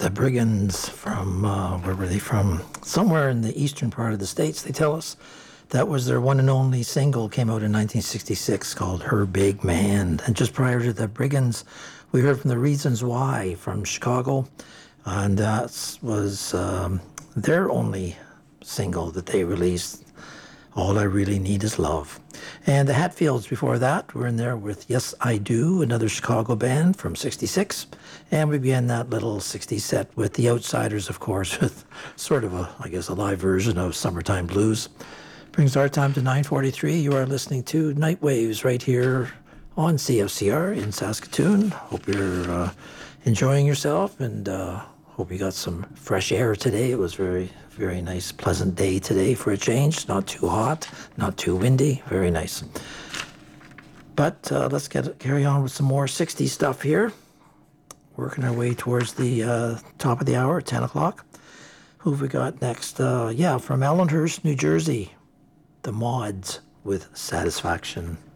The Brigands from, where were they from? Somewhere in the eastern part of the States, they tell us. That was their one and only single, came out in 1966, called Her Big Man. And just prior to the Brigands, we heard from the Reasons Why from Chicago. And that was their only single that they released, All I Really Need Is Love. And the Hatfields before that were in there with Yes, I Do, another Chicago band from 66. And we began that little 60s set with The Outsiders, of course, with sort of a live version of Summertime Blues. Brings our time to 9:43. You are listening to Night Waves right here on CFCR in Saskatoon. Hope you're enjoying yourself, and hope you got some fresh air today. It was very, very nice, pleasant day today for a change. Not too hot, not too windy. Very nice. But let's carry on with some more 60s stuff here. Working our way towards the top of the hour, 10 o'clock. Who have we got next? From Allenhurst, New Jersey. The Mods with Satisfaction.